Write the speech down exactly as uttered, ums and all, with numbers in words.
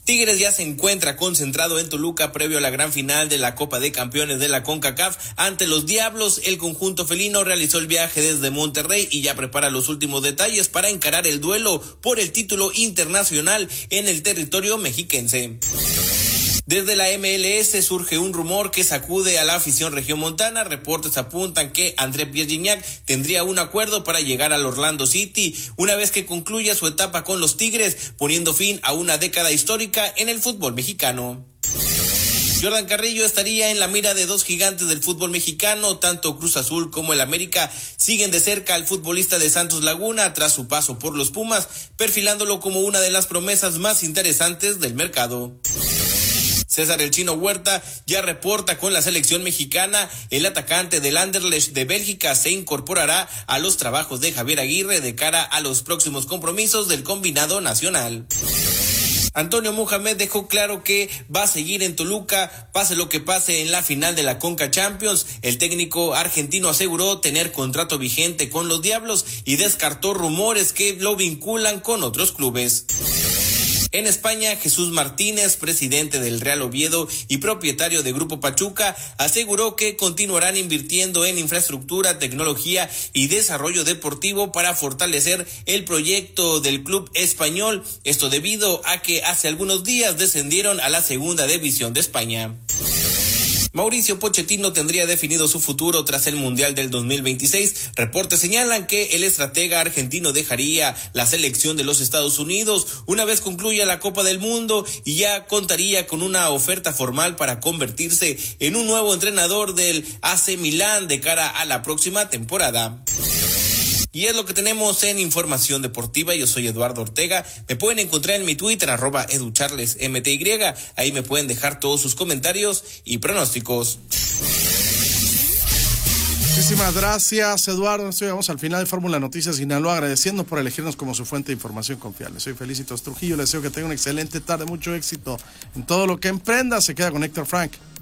Tigres ya se encuentra concentrado en Toluca previo a la gran final de la Copa de Campeones de la CONCACAF ante los Diablos. El conjunto felino realizó el viaje desde Monterrey y ya prepara los últimos detalles para encarar el duelo por el título internacional en el territorio mexiquense. Desde la M L S surge un rumor que sacude a la afición regiomontana. Reportes apuntan que André Pierre Gignac tendría un acuerdo para llegar al Orlando City una vez que concluya su etapa con los Tigres, poniendo fin a una década histórica en el fútbol mexicano. Jordan Carrillo estaría en la mira de dos gigantes del fútbol mexicano. Tanto Cruz Azul como el América siguen de cerca al futbolista de Santos Laguna tras su paso por los Pumas, perfilándolo como una de las promesas más interesantes del mercado. César El Chino Huerta ya reporta con la selección mexicana. El atacante del Anderlecht de Bélgica se incorporará a los trabajos de Javier Aguirre de cara a los próximos compromisos del combinado nacional. Antonio Mohamed dejó claro que va a seguir en Toluca, pase lo que pase en la final de la Conca Champions. El técnico argentino aseguró tener contrato vigente con los Diablos y descartó rumores que lo vinculan con otros clubes. En España, Jesús Martínez, presidente del Real Oviedo y propietario de Grupo Pachuca, aseguró que continuarán invirtiendo en infraestructura, tecnología y desarrollo deportivo para fortalecer el proyecto del club español. Esto debido a que hace algunos días descendieron a la segunda división de España. Mauricio Pochettino tendría definido su futuro tras el Mundial del dos mil veintiséis. Reportes señalan que el estratega argentino dejaría la selección de los Estados Unidos una vez concluya la Copa del Mundo y ya contaría con una oferta formal para convertirse en un nuevo entrenador del A C Milán de cara a la próxima temporada. Y es lo que tenemos en Información Deportiva. Yo soy Eduardo Ortega. Me pueden encontrar en mi Twitter, arroba educharlesmty. Ahí me pueden dejar todos sus comentarios y pronósticos. Muchísimas gracias, Eduardo. Llegamos al final de Fórmula Noticias Sinaloa, agradeciendo por elegirnos como su fuente de información confiable. Soy Felicitos Trujillo. Les deseo que tengan una excelente tarde, mucho éxito en todo lo que emprenda. Se queda con Héctor Frank.